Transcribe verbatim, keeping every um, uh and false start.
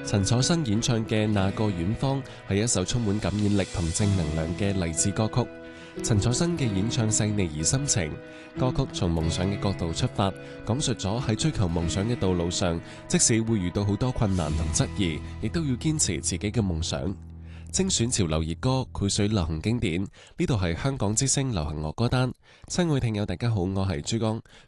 陳楚生演唱嘅《那個遠方》係一首充滿感染力同正能量嘅勵志歌曲。陳楚生嘅演唱細膩而深情，歌曲從夢想嘅角度出發，講述咗喺追求夢想嘅道路上，即使會遇到好多困難同質疑，亦都要堅持自己嘅夢想。精選潮流熱歌，繪水流行經典，呢度係香港之聲流行樂歌單。親愛聽友大家好，我係珠江，